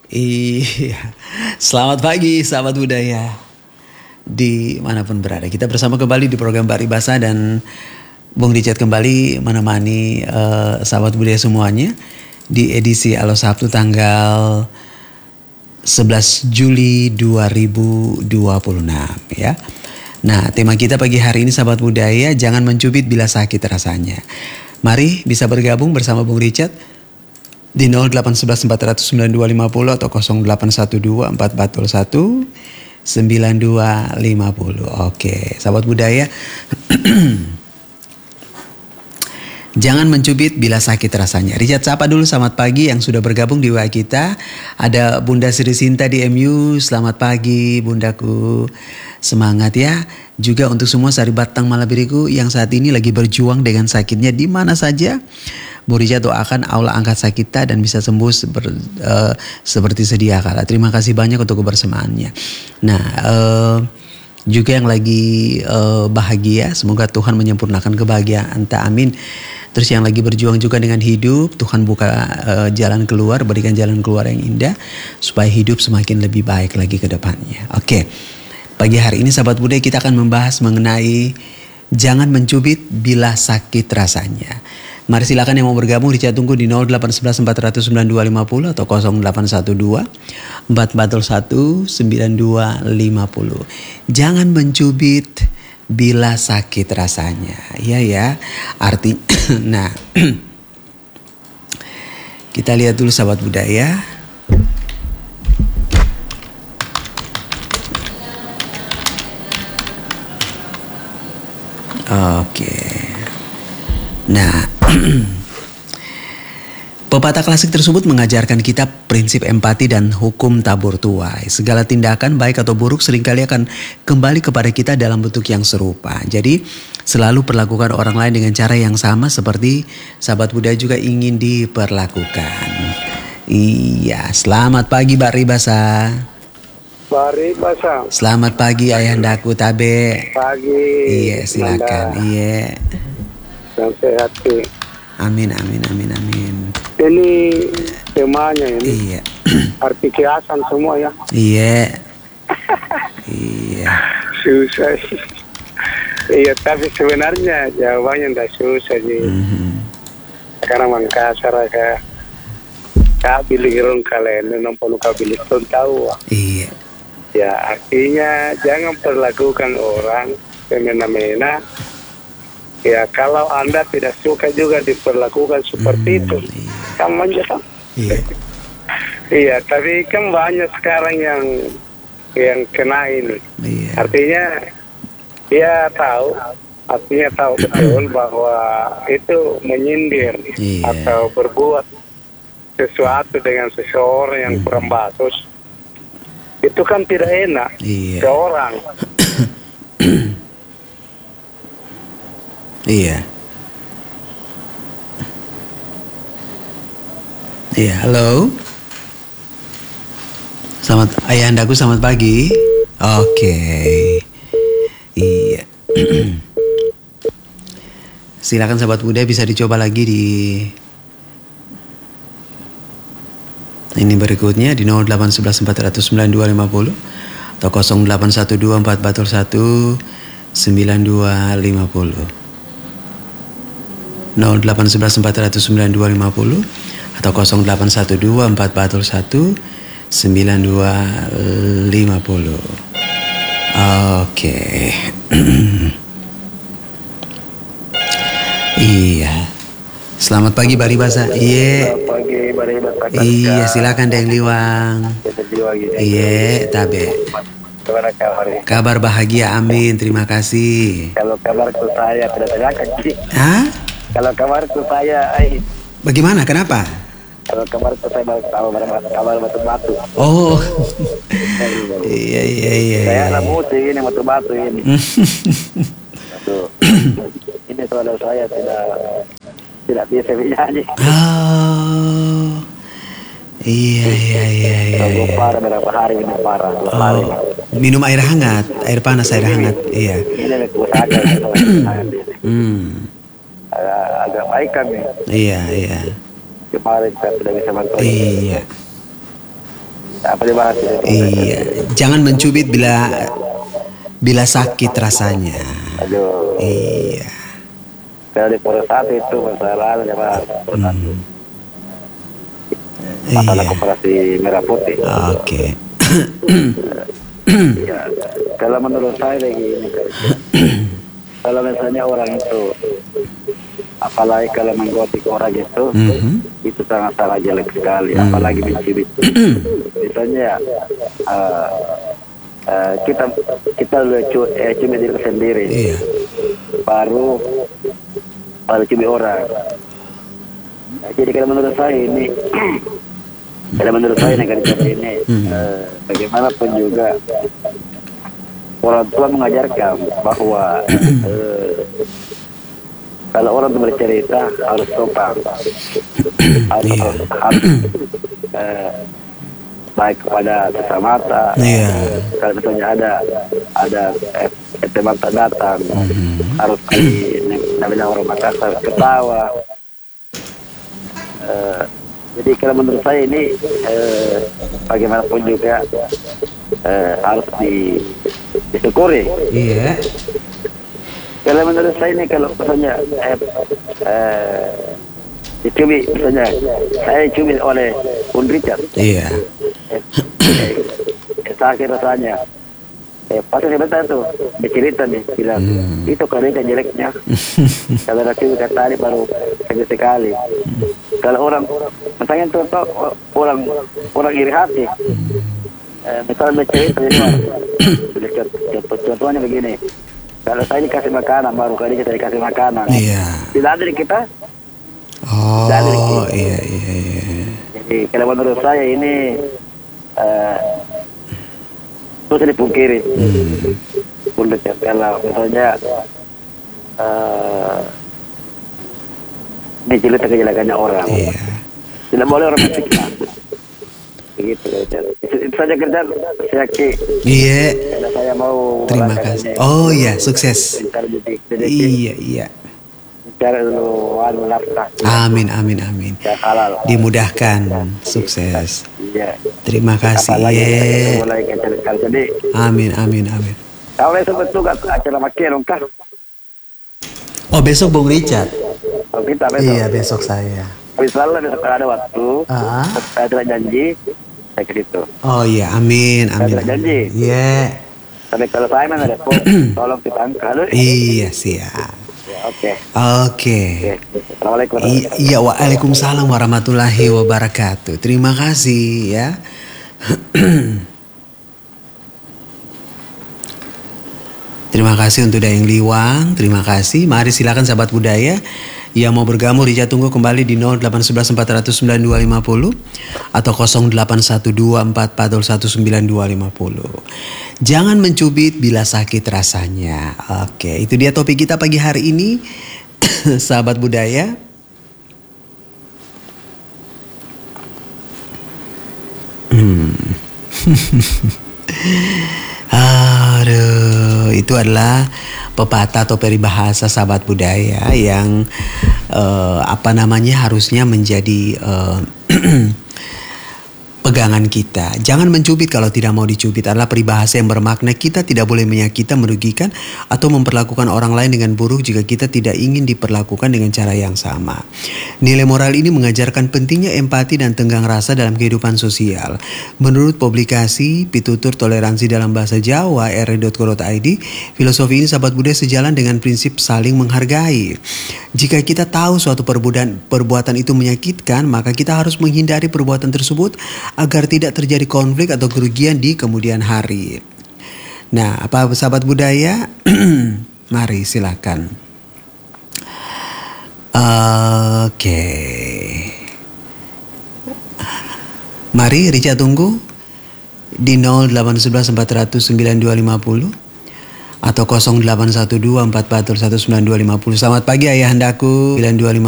Iya, selamat pagi sahabat budaya dimanapun berada. Kita bersama kembali di program Paribasa dan Bung Richard kembali menemani sahabat budaya semuanya di edisi Alo Sabtu tanggal 11 Juli 2026 ya. Nah, tema kita pagi hari ini sahabat budaya, jangan mencubit bila sakit rasanya. Mari bisa bergabung bersama Bung Richard di 0811 400 9250 atau 0812 441 9250. Oke, sahabat budaya. Jangan mencubit bila sakit rasanya. Richard sapa dulu, selamat pagi yang sudah bergabung di WA kita. Ada Bunda Sri Sinta di MU. Selamat pagi Bundaku. Semangat ya. Juga untuk semua Sari Batang Malabiriku yang saat ini lagi berjuang dengan sakitnya di mana saja. Bu Richard doakan Allah angkat sakitnya dan bisa sembuh seperti sedia kala. Terima kasih banyak untuk kebersamaannya. Nah, juga yang lagi bahagia, semoga Tuhan menyempurnakan kebahagiaan. Amin. Terus yang lagi berjuang juga dengan hidup, Tuhan buka jalan keluar, berikan jalan keluar yang indah supaya hidup semakin lebih baik lagi ke depannya. Oke. Pagi hari ini sahabat budaya kita akan membahas mengenai jangan mencubit bila sakit rasanya. Mari silakan yang mau bergabung, Richard tunggu di 0811 400 9250 atau 0812 441 9250. Jangan mencubit bila sakit rasanya. Iya ya. Arti nah. Kita lihat dulu sahabat budaya. Oke. Nah, pepatah klasik tersebut mengajarkan kita prinsip empati dan hukum tabur tuai. Segala tindakan baik atau buruk seringkali akan kembali kepada kita dalam bentuk yang serupa. Jadi selalu perlakukan orang lain dengan cara yang sama seperti sahabat budaya juga ingin diperlakukan. Iya, selamat pagi Mbak Ribasa. Paribasa. Selamat pagi Ayahandaku Tabe. Pagi. Iya, silakan. Iya. Yang sehat sih. Amin, amin, amin, amin. Ini temanya ini. Iya. Arti kiasan semua ya. Iya. Iya. Susah. Iya, tapi sebenarnya jawabannya tidak susah sih. Karena Mangkasar ka kabilirun kalian nampak kabilirun tahu. Iya. Ya, artinya jangan perlakukan orang semena-mena. Ya, kalau Anda tidak suka juga diperlakukan seperti itu, kamu aja kan? Iya. Iya, tapi kan banyak sekarang yang kena ini. Iya. Artinya, dia tahu, artinya tahu betul bahwa itu menyindir atau berbuat sesuatu dengan seseorang yang kurang bagus. Itu kan tidak enak ke orang. Iya. Iya, halo. Selamat Ayahandaku, selamat pagi. Oke. Iya. Silakan sahabat muda bisa dicoba lagi di ini berikutnya di 0811 400 9250 atau 0812 441 9250. 0811 400 9250 atau 0812 441 9250. Oke. Iya. Selamat pagi Baribasa. Iya. Selamat pagi Baribasa. Iya, silakan Deng Liwang. Iya, Tabe. Gimana kabarnya? Kabar bahagia, amin. Terima kasih. Kalau kabarku saya tidak tanyakan sih. Hah? Kalau kabarku saya, Bagaimana? Kenapa? kalau kabarku saya kabar batu-batu. Oh. Iya. Saya anak musik ini batu-batu ini. Aduh. Ini saudara saya tidak bisa bernyanyi. Oh. Iya. Parah berapa hari ini parah. Oh. Minum air hangat, air panas, air hangat. Iya. Ini usaha agak baik kami. Iya. Kemarin saya sudah bisa bantu. Iya. Apa dibahas? Iya, jangan mencubit bila sakit rasanya. Aduh. Iya. Kalau di Pura 1 itu masalah dibahas. Masalah Iya. koperasi merah putih. Oke. Ya, kalau menurut saya begini, kalau misalnya orang itu, apalagi kalau menggotik orang itu sangat-sangat jelek sekali, apalagi mencibit. Misalnya kita cubit diri sendiri, Iya. baru cubit orang. Jadi kalau menurut saya ini negara kita ini bagaimanapun juga orang tua mengajarkan bahwa kalau orang itu bercerita harus sopan, harus baik kepada sesamata. Kalau misalnya ada teman datang, harus namanya orang Makassar ketawa. Jadi kalau menurut saya ini bagaimanapun juga harus disyukuri. Iya. Kalau menurut saya ini kalau misalnya dicubit, misalnya saya dicubit oleh Bung Richard. Iya. Sakit rasanya. Pasti sebentar tuh bercerita nih bilang itu karena jeleknya. Kalau ada cubit kata tadi baru sekali. Kalau orang misalnya contoh orang iri hati, misalnya bercerita di luar, contohnya begini, kalau saya dikasih makanan baru kali kita dikasih makanan, tidak ada di kita. Iya. Jadi kalau menurut saya ini terus dipungkiri. Untuk kalau misalnya menjelita kejelekannya orang. Tidak boleh orang menfitnah. Begitu. Itu saja kerja saya Ki. Iya. Karena saya mau Terima kasih. Oh iya, sukses. Iya. Bicara dulu nafkah. Amin. Yang halal. Dimudahkan, sukses. Iya. Terima kasih. Mulai jadi. Amin. Kalau sempat tugas acara makin kah? Oh, besok Bung Richard. Oh, kita besok. Iya, besok saya. Misalnya besok ada waktu, saya tidak janji, saya ke situ. Oh iya, amin. Saya tidak janji. Iya. Tapi kalau saya mana ada tolong ditangkal. Iya, siap. Ya, oke. Assalamualaikum. Iya, waalaikumsalam warahmatullahi wabarakatuh. Terima kasih ya. Terima kasih untuk Dayang Liwang. Terima kasih. Mari silakan sahabat budaya yang mau bergabung, Rija tunggu kembali di 0811 409 250 atau 0812 441 9250. Jangan mencubit bila sakit rasanya. Oke, itu dia topik kita pagi hari ini. Sahabat budaya. Aduh, itu adalah pepatah atau peribahasa sahabat budaya yang harusnya menjadi pegangan kita. Jangan mencubit kalau tidak mau dicubit adalah peribahasa yang bermakna kita tidak boleh menyakiti, merugikan atau memperlakukan orang lain dengan buruk jika kita tidak ingin diperlakukan dengan cara yang sama. Nilai moral ini mengajarkan pentingnya empati dan tenggang rasa dalam kehidupan sosial. Menurut publikasi Pitutur Toleransi dalam Bahasa Jawa r.co.id, filosofi ini sahabat budaya sejalan dengan prinsip saling menghargai. Jika kita tahu suatu perbuatan itu menyakitkan, maka kita harus menghindari perbuatan tersebut agar tidak terjadi konflik atau kerugian di kemudian hari. Nah, apa sahabat budaya? Mari silakan. Oke. Mari Rica tunggu di 0811 400 9250 atau 0812 441 9250. Selamat pagi ayahandaku 9250.